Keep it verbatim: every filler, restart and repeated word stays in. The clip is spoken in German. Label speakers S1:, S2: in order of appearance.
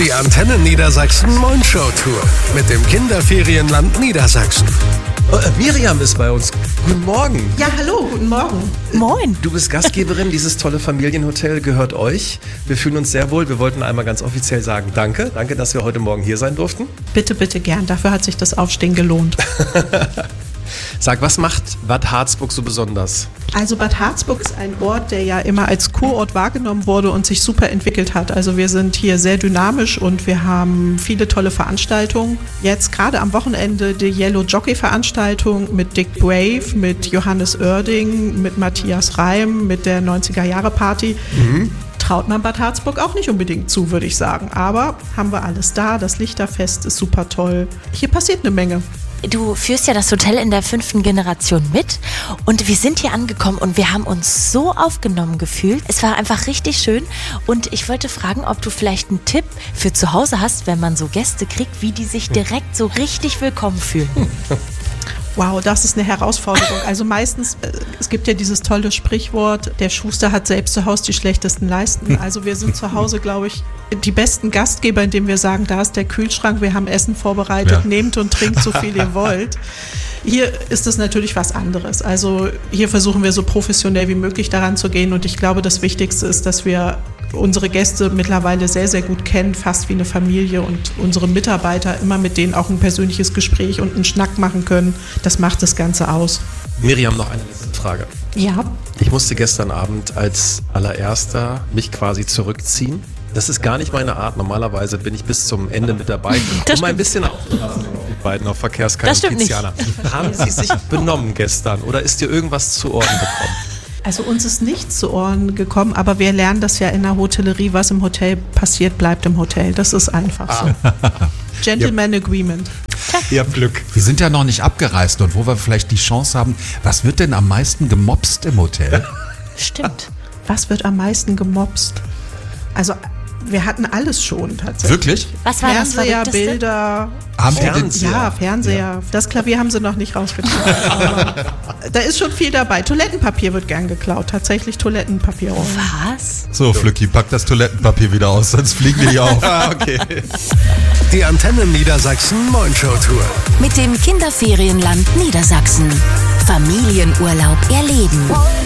S1: Die Antenne Niedersachsen Moin Show Tour mit dem Kinderferienland Niedersachsen.
S2: Oh, äh, Miriam ist bei uns. Guten Morgen.
S3: Ja, hallo, guten Morgen.
S4: Moin.
S2: Du bist Gastgeberin, dieses tolle Familienhotel gehört euch. Wir fühlen uns sehr wohl. Wir wollten einmal ganz offiziell sagen, danke. Danke, dass wir heute Morgen hier sein durften.
S3: Bitte, bitte gern. Dafür hat sich das Aufstehen gelohnt.
S2: Sag, was macht Bad Harzburg so besonders?
S3: Also Bad Harzburg ist ein Ort, der ja immer als Kurort wahrgenommen wurde und sich super entwickelt hat. Also wir sind hier sehr dynamisch und wir haben viele tolle Veranstaltungen. Jetzt gerade am Wochenende die Yellow Jockey Veranstaltung mit Dick Brave, mit Johannes Oerding, mit Matthias Reim, mit der neunziger Jahre Party. Mhm. Traut man Bad Harzburg auch nicht unbedingt zu, würde ich sagen. Aber haben wir alles da. Das Lichterfest ist super toll. Hier passiert eine Menge.
S4: Du führst ja das Hotel in der fünften Generation mit und wir sind hier angekommen und wir haben uns so aufgenommen gefühlt. Es war einfach richtig schön und ich wollte fragen, ob du vielleicht einen Tipp für zu Hause hast, wenn man so Gäste kriegt, wie die sich direkt so richtig willkommen fühlen.
S3: Wow, das ist eine Herausforderung. Also meistens, es gibt ja dieses tolle Sprichwort, der Schuster hat selbst zu Hause die schlechtesten Leisten. Also wir sind zu Hause, glaube ich, die besten Gastgeber, indem wir sagen, da ist der Kühlschrank, wir haben Essen vorbereitet, ja. Nehmt und trinkt so viel ihr wollt. Hier ist es natürlich was anderes. Also hier versuchen wir so professionell wie möglich daran zu gehen und ich glaube, das Wichtigste ist, dass wir unsere Gäste mittlerweile sehr, sehr gut kennen, fast wie eine Familie und unsere Mitarbeiter immer mit denen auch ein persönliches Gespräch und einen Schnack machen können. Das macht das Ganze aus.
S2: Miriam, noch eine letzte Frage.
S3: Ja.
S2: Ich musste gestern Abend als allererster mich quasi zurückziehen. Das ist gar nicht meine Art. Normalerweise bin ich bis zum Ende mit dabei,
S4: das
S2: um ein bisschen aufzupassen auf die beiden, auf Verkehrskarte und Tiziana. Haben Sie sich benommen gestern oder ist dir irgendwas zu Ohren gekommen?
S3: Also uns ist nichts zu Ohren gekommen, aber wir lernen das ja in der Hotellerie, was im Hotel passiert, bleibt im Hotel. Das ist einfach so. Ah. Gentleman ja. Agreement.
S2: Ihr habt Glück.
S5: Wir sind ja noch nicht abgereist und wo wir vielleicht die Chance haben, was wird denn am meisten gemobst im Hotel?
S4: Stimmt.
S3: Was wird am meisten gemobst? Also wir hatten alles schon tatsächlich.
S5: Wirklich?
S4: Was war das
S3: Fernseher, Bilder.
S5: Haben
S3: oh,
S5: Fernseher?
S3: Ja, Fernseher. Ja. Das Klavier haben sie noch nicht rausgetragen. Aber da ist schon viel dabei. Toilettenpapier wird gern geklaut. Tatsächlich Toilettenpapier.
S4: Was?
S5: So, Flücki, pack das Toilettenpapier wieder aus, sonst fliegen wir hier auf.
S2: Ah, okay.
S1: Die Antenne Niedersachsen Moin Show Tour.
S6: Mit dem Kinderferienland Niedersachsen. Familienurlaub erleben.